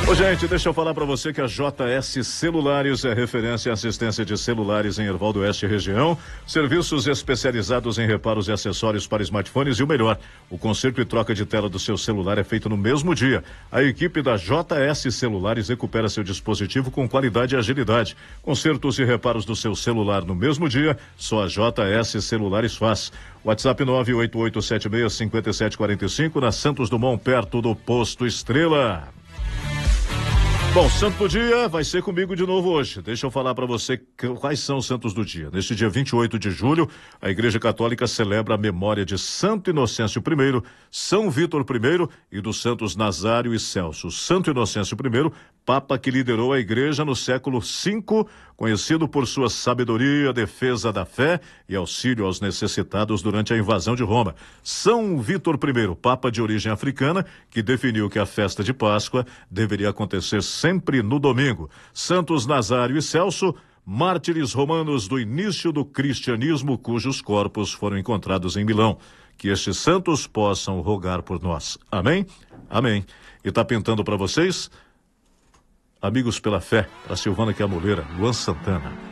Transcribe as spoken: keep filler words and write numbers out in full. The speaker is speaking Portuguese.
Ô, gente, deixa eu falar para você que a J S Celulares é referência em assistência de celulares em Erval do Oeste região, serviços especializados em reparos e acessórios para smartphones e o melhor, o conserto e troca de tela do seu celular é feito no mesmo dia. A equipe da J S Celulares recupera seu dispositivo com qualidade e agilidade. Consertos e reparos do seu celular no mesmo dia, só a J S Celulares faz. WhatsApp nove oito oito sete seis cinco sete quatro cinco, na Santos Dumont, perto do Posto Estrela. Bom, santo do dia vai ser comigo de novo hoje. Deixa eu falar para você quais são os santos do dia. Neste dia vinte e oito de julho, a Igreja Católica celebra a memória de Santo Inocêncio I, São Vítor I e dos santos Nazário e Celso. Santo Inocêncio I, Papa que liderou a Igreja no século cinco, conhecido por sua sabedoria, defesa da fé e auxílio aos necessitados durante a invasão de Roma. São Vítor I, Papa de origem africana, que definiu que a festa de Páscoa deveria acontecer sempre no domingo. Santos Nazário e Celso, mártires romanos do início do cristianismo, cujos corpos foram encontrados em Milão. Que estes santos possam rogar por nós. Amém? Amém. E tá pintando para vocês, Amigos pela Fé, para Silvana Camoleira, Luan Santana.